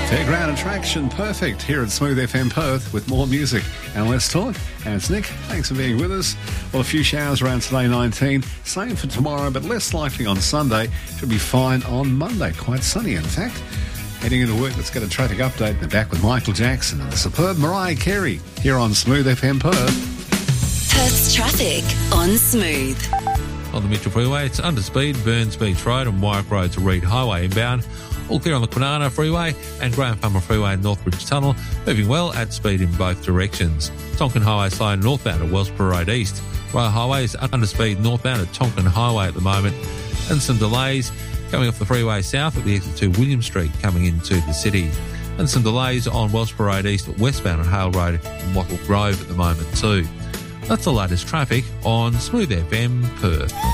Fairground attraction, perfect here at Smooth FM Perth with more music and less talk. And it's Nick. Thanks for being with us. Well, a few showers around today, 19. Same for tomorrow, but less likely on Sunday. Should be fine on Monday. Quite sunny, in fact. Heading into work, let's get a traffic update. And back with Michael Jackson and the superb Mariah Carey here on Smooth FM Perth. Perth's traffic on Smooth. On the Mitchell Freeway, it's under speed, Burns Beach Road and Wyke Road to Reed Highway inbound. All clear on the Kwinana Freeway and Graham Palmer Freeway and Northbridge Tunnel, moving well at speed in both directions. Tonkin Highway slowing northbound at Wellsborough Road East. Rail Highway is under speed northbound at Tonkin Highway at the moment, and some delays coming off the freeway south at the exit to William Street coming into the city. And some delays on Wellsborough Road East westbound on Hale Road and Wattle Grove at the moment too. That's the latest traffic on Smooth FM Perth.